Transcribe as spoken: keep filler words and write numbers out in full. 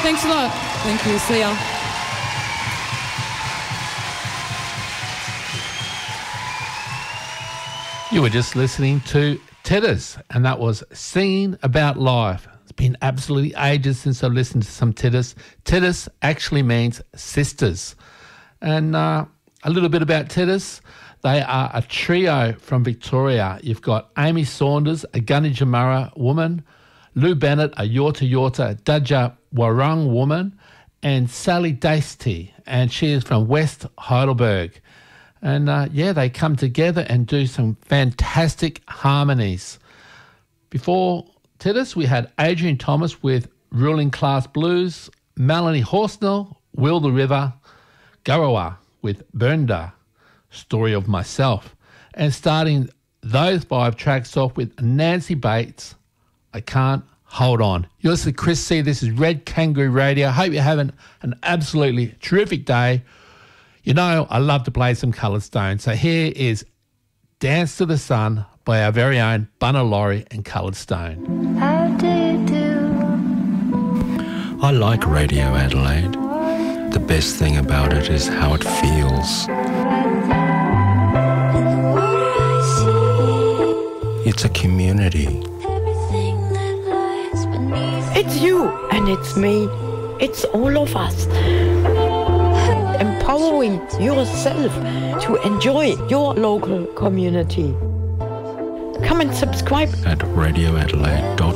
Thanks a lot. Thank you. See ya. You were just listening to Titters, and that was Singing About Life. It's been absolutely ages since I've listened to some Titters. Titters actually means sisters. And uh, a little bit about Titters. They are a trio from Victoria. You've got Amy Saunders, a Gunny-Jamara woman, Lou Bennett, a Yorta Yorta Dudja Warung woman, and Sally Dasty, and she is from West Heidelberg. And, uh, yeah, they come together and do some fantastic harmonies. Before Titters, we had Adrian Thomas with Ruling Class Blues, Melanie Horsnell, Will the River, Garawa with Burnda, Story of Myself. And starting those five tracks off with Nancy Bates, I Can't Hold On. You're listening to Chris C. This is Red Kangaroo Radio. I hope you're having an absolutely terrific day. You know, I love to play some Coloured Stone. So here is Dance to the Sun by our very own Bunna Laurie and Coloured Stone. How do you do? I like Radio Adelaide. The best thing about it is how it feels. It's a community. It's you and it's me. It's all of us. Empowering yourself to enjoy your local community. Come and subscribe at radio adelaide dot